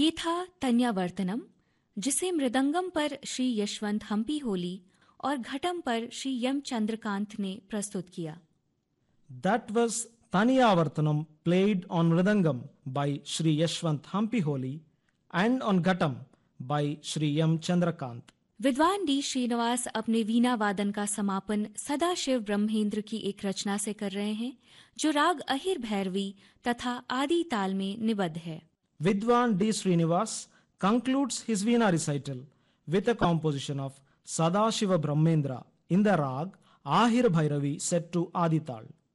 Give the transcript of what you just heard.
ये था तन्यावर्तनम, जिसे मृदंगम पर श्री यशवंत हम्पी होली और घटम पर श्री यम चंद्रकांत ने प्रस्तुत किया। That was Taniyavartanam played on Mridangam by Sri Yashwant Hampi Holi and on Ghatam by Sri M. Chandrakant. विद्वान डी श्रीनिवास अपने वीणा वादन का समापन सदाशिव ब्रह्मेंद्र की एक रचना से कर रहे हैं, जो राग अहिर भैरवी तथा आदि ताल में निबद्ध है। Vidwan D. Srinivas concludes his Veena recital with a composition of Sadashiva Brahmendra in the rag Ahir Bhairavi set to Adital.